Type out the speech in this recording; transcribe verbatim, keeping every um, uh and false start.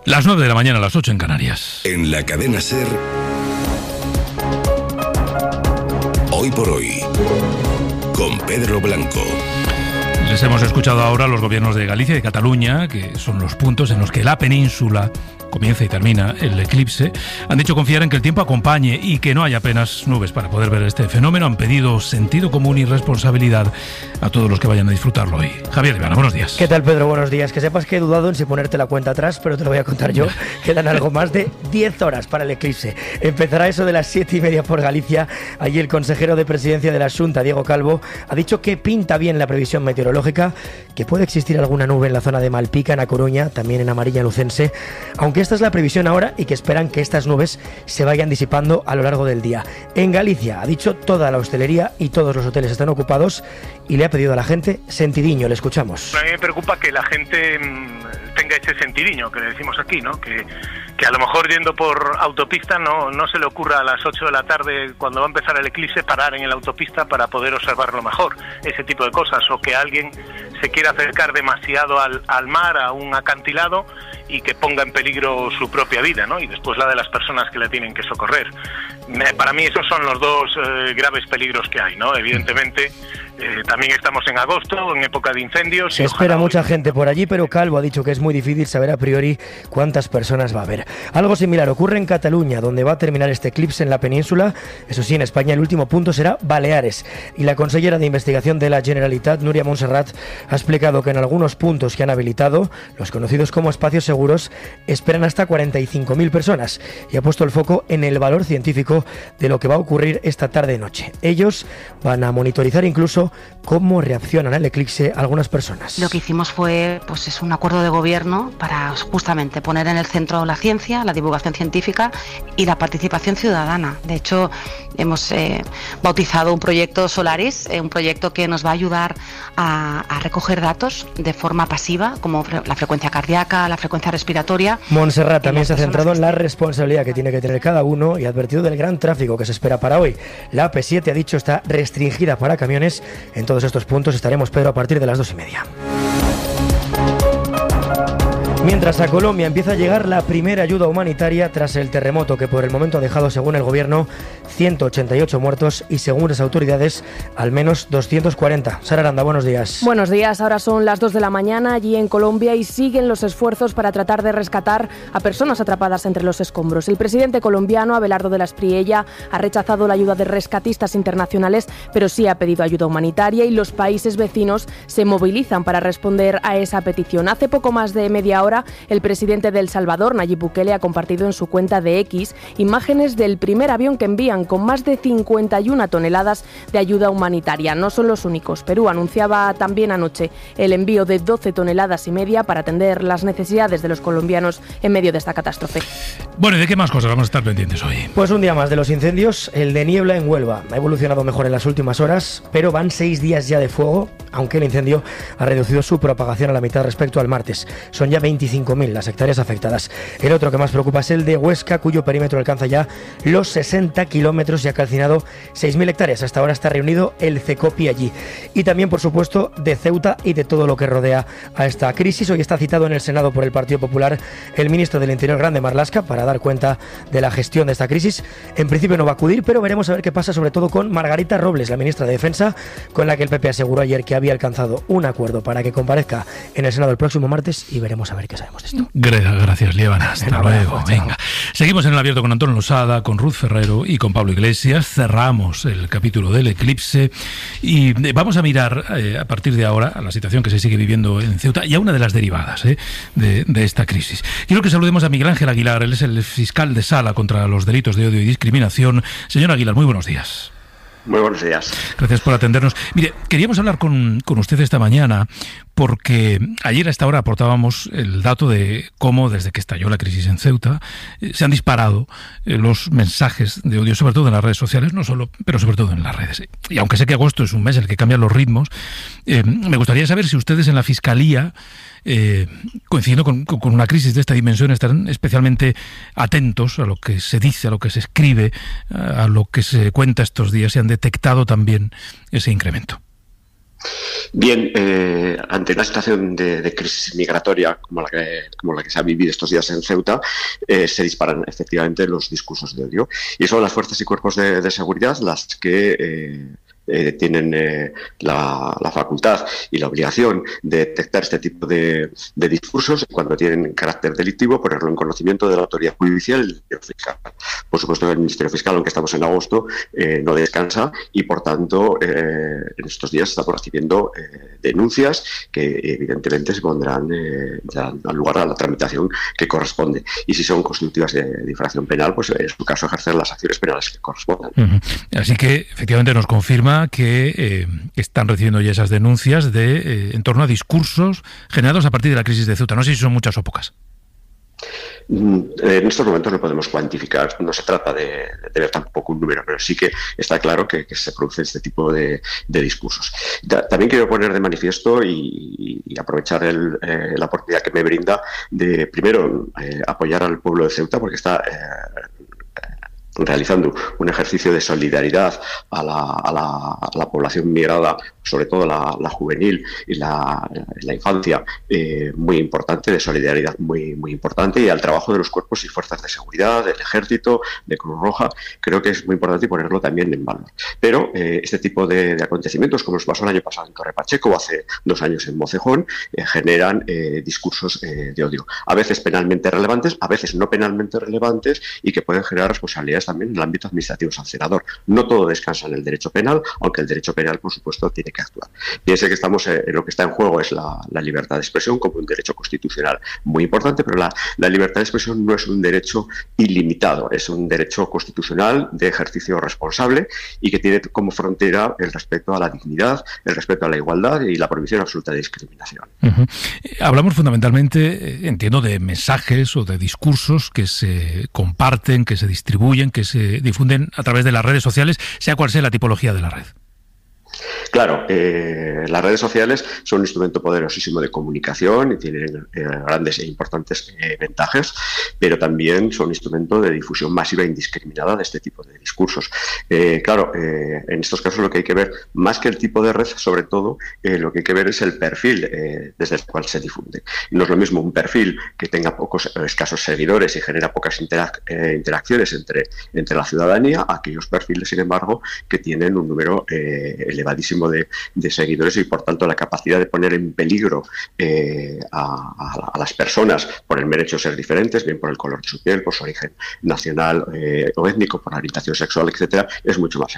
Las nueve de la mañana, a las ocho en Canarias. En la cadena SER, Hoy por Hoy, con Pedro Blanco. Les hemos escuchado ahora a los gobiernos de Galicia y de Cataluña, que son los puntos en los que la península comienza y termina el eclipse. Han dicho confiar en que el tiempo acompañe y que no haya apenas nubes para poder ver este fenómeno. Han pedido sentido común y responsabilidad a todos los que vayan a disfrutarlo hoy. Javier Libana, buenos días. ¿Qué tal, Pedro? Buenos días. Que sepas que he dudado en si ponerte la cuenta atrás, pero te lo voy a contar yo. Quedan algo más de diez horas para el eclipse. Empezará eso de las siete y media por Galicia. Allí el consejero de presidencia de la Xunta, Diego Calvo, ha dicho que pinta bien la previsión meteorológica, que puede existir alguna nube en la zona de Malpica, en A Coruña, también en Amarilla, Lucense, aunque esta es la previsión ahora y que esperan que estas nubes se vayan disipando a lo largo del día. En Galicia, ha dicho, toda la hostelería y todos los hoteles están ocupados y le ha pedido a la gente sentidiño. Le escuchamos. A mí me preocupa que la gente tenga ese sentidiño que le decimos aquí, ¿no? Que, que a lo mejor yendo por autopista no, no se le ocurra a las ocho de la tarde, cuando va a empezar el eclipse, parar en la autopista para poder observarlo mejor. Ese tipo de cosas. O que alguien se quiera acercar demasiado al, al mar, a un acantilado, y que ponga en peligro su propia vida, ¿no? Y después la de las personas que le tienen que socorrer. Me, para mí esos son los dos eh, graves peligros que hay, ¿no? Evidentemente, eh, también estamos en agosto, en época de incendios. Se espera mucha gente por allí, pero Calvo ha dicho que es muy difícil saber a priori cuántas personas va a haber. Algo similar ocurre en Cataluña, donde va a terminar este eclipse en la península. Eso sí, en España el último punto será Baleares. Y la consellera de Investigación de la Generalitat, Núria Montserrat, ha explicado que en algunos puntos que han habilitado, los conocidos como espacios seguros, esperan hasta cuarenta y cinco mil personas, y ha puesto el foco en el valor científico de lo que va a ocurrir esta tarde-noche. Ellos van a monitorizar incluso cómo reaccionan al eclipse algunas personas. Lo que hicimos fue pues es un acuerdo de gobierno para justamente poner en el centro la ciencia, la divulgación científica y la participación ciudadana. De hecho, hemos eh, bautizado un proyecto Solaris, eh, un proyecto que nos va a ayudar a, a recoger datos de forma pasiva, como fre- la frecuencia cardíaca, la frecuencia respiratoria. Montserrat también se ha centrado en la responsabilidad que tiene que tener cada uno y ha advertido del gran tráfico que se espera para hoy. La A P siete, ha dicho, está restringida para camiones. En todos estos puntos estaremos, Pedro, a partir de las dos y media. Mientras a Colombia empieza a llegar la primera ayuda humanitaria tras el terremoto que por el momento ha dejado, según el gobierno, ciento ochenta y ocho muertos y, según las autoridades, al menos doscientos cuarenta. Sara Aranda, buenos días. Buenos días, ahora son las dos de la mañana allí en Colombia y siguen los esfuerzos para tratar de rescatar a personas atrapadas entre los escombros. El presidente colombiano, Abelardo de la Espriella, ha rechazado la ayuda de rescatistas internacionales, pero sí ha pedido ayuda humanitaria y los países vecinos se movilizan para responder a esa petición. Hace poco más de media hora, el presidente de El Salvador, Nayib Bukele, ha compartido en su cuenta de X imágenes del primer avión que envían con más de cincuenta y una toneladas de ayuda humanitaria. No son los únicos. Perú anunciaba también anoche el envío de doce toneladas y media para atender las necesidades de los colombianos en medio de esta catástrofe. Bueno, ¿y de qué más cosas vamos a estar pendientes hoy? Pues un día más de los incendios, el de niebla en Huelva. Ha evolucionado mejor en las últimas horas, pero van seis días ya de fuego, aunque el incendio ha reducido su propagación a la mitad respecto al martes. Son ya veinticinco mil las hectáreas afectadas. El otro que más preocupa es el de Huesca, cuyo perímetro alcanza ya los sesenta kilómetros y ha calcinado seis mil hectáreas. Hasta ahora está reunido el CECOPI allí. Y también, por supuesto, de Ceuta y de todo lo que rodea a esta crisis. Hoy está citado en el Senado por el Partido Popular el ministro del Interior, Grande Marlaska, para dar cuenta de la gestión de esta crisis. En principio no va a acudir, pero veremos a ver qué pasa, sobre todo con Margarita Robles, la ministra de Defensa, con la que el P P aseguró ayer que había alcanzado un acuerdo para que comparezca en el Senado el próximo martes, y veremos a ver qué sabemos de esto. Gracias, Lievana. Hasta Venga, luego. chao. Venga. Seguimos en el abierto con Antonio Losada, con Ruth Ferrero y con Pablo Iglesias. Cerramos el capítulo del eclipse y vamos a mirar eh, a partir de ahora a la situación que se sigue viviendo en Ceuta y a una de las derivadas eh, de, de esta crisis. Quiero que saludemos a Miguel Ángel Aguilar. Él es el fiscal de sala contra los delitos de odio y discriminación. Señor Aguilar, muy buenos días. Muy buenos días. Gracias por atendernos. Mire, queríamos hablar con, con usted esta mañana porque ayer a esta hora aportábamos el dato de cómo desde que estalló la crisis en Ceuta eh, se han disparado eh, los mensajes de odio, sobre todo en las redes sociales, no solo, pero sobre todo en las redes. Y aunque sé que agosto es un mes en el que cambian los ritmos, eh, me gustaría saber si ustedes en la Fiscalía, Eh, coincidiendo con, con una crisis de esta dimensión, están especialmente atentos a lo que se dice, a lo que se escribe, a lo que se cuenta estos días, y han detectado también ese incremento. Bien, eh, ante una situación de, de crisis migratoria como la que como la que se ha vivido estos días en Ceuta, eh, se disparan efectivamente los discursos de odio. Y son las fuerzas y cuerpos de, de seguridad las que eh, eh, tienen eh, la, la facultad y la obligación de detectar este tipo de, de discursos cuando tienen carácter delictivo, ponerlo en conocimiento de la autoridad judicial y el Ministerio Fiscal. Por supuesto, el Ministerio Fiscal, aunque estamos en agosto, eh, no descansa y, por tanto, eh, en estos días estamos recibiendo eh, denuncias que, evidentemente, se pondrán eh, al lugar a la tramitación que corresponde. Y si son constitutivas de, de infracción penal, pues en su caso ejercer las acciones penales que correspondan. Uh-huh. Así que, efectivamente, nos confirma que eh, están recibiendo ya esas denuncias de eh, en torno a discursos generados a partir de la crisis de Ceuta. No sé si son muchas o pocas. En estos momentos no podemos cuantificar, no se trata de, de tener tampoco un número, pero sí que está claro que, que se produce este tipo de, de discursos. Da, también quiero poner de manifiesto y, y aprovechar el, eh, la oportunidad que me brinda de, primero, eh, apoyar al pueblo de Ceuta, porque está eh, realizando un ejercicio de solidaridad a la, a la, a la población migrada, sobre todo la, la juvenil y la, la infancia, eh, muy importante, de solidaridad muy, muy importante, y al trabajo de los cuerpos y fuerzas de seguridad, del Ejército, de Cruz Roja, creo que es muy importante ponerlo también en valor. Pero eh, este tipo de, de acontecimientos, como nos pasó el año pasado en Torre Pacheco o hace dos años en Mocejón, eh, generan eh, discursos eh, de odio, a veces penalmente relevantes, a veces no penalmente relevantes, y que pueden generar responsabilidades también en el ámbito administrativo sancionador. No todo descansa en el derecho penal, aunque el derecho penal, por supuesto, tiene que actuar. Piense que estamos en, en lo que está en juego es la, la libertad de expresión como un derecho constitucional muy importante, pero la, la libertad de expresión no es un derecho ilimitado, es un derecho constitucional de ejercicio responsable y que tiene como frontera el respeto a la dignidad, el respeto a la igualdad y la prohibición absoluta de discriminación. Uh-huh. Hablamos fundamentalmente, entiendo, de mensajes o de discursos que se comparten, que se distribuyen, que se difunden a través de las redes sociales, sea cual sea la tipología de la red. Claro, eh, las redes sociales son un instrumento poderosísimo de comunicación y tienen eh, grandes e importantes eh, ventajas, pero también son un instrumento de difusión masiva e indiscriminada de este tipo de discursos. Eh, claro, eh, en estos casos lo que hay que ver, más que el tipo de red, sobre todo, eh, lo que hay que ver es el perfil eh, desde el cual se difunde. No es lo mismo un perfil que tenga pocos, eh, escasos seguidores y genera pocas interac- eh, interacciones entre, entre la ciudadanía, a aquellos perfiles, sin embargo, que tienen un número eh, elevadísimo De, de seguidores y, por tanto, la capacidad de poner en peligro eh, a, a, a las personas por el mero hecho de ser diferentes, bien por el color de su piel, por su origen nacional eh, o étnico, por la orientación sexual, etcétera, es mucho más